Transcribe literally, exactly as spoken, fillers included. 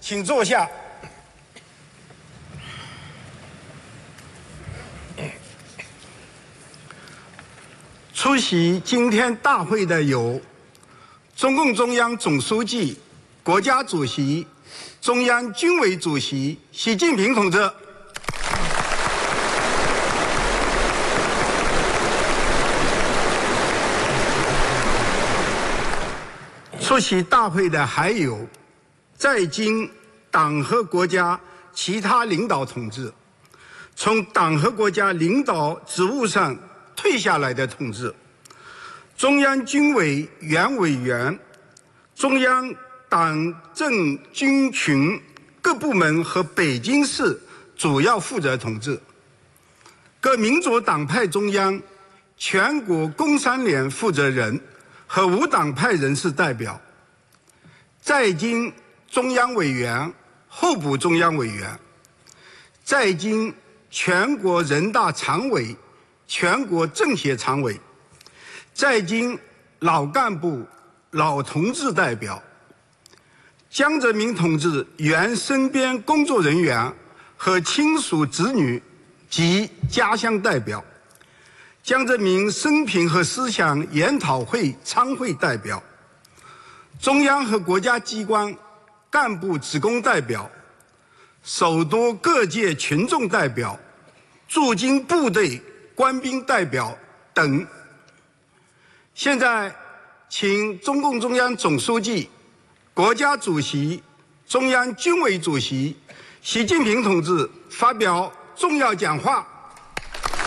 请坐下。出席今天大会的有中共中央总书记、国家主席、中央军委主席习近平同志。出席大会的还有在京党和国家其他领导同志，从党和国家领导职务上退下来的同志，中央军委原委员、中央党政军群各部门和北京市主要负责同志，各民主党派中央、全国工商联负责人和无党派人士代表，在京中央委员、候补中央委员，在京全国人大常委、全国政协常委，在京老干部、老同志代表，江泽民同志原身边工作人员和亲属子女及家乡代表，江泽民生平和思想研讨会参会代表，中央和国家机关干部职工代表，首都各界群众代表，驻京部队官兵代表等。现在请中共中央总书记、国家主席、中央军委主席习近平同志发表重要讲话。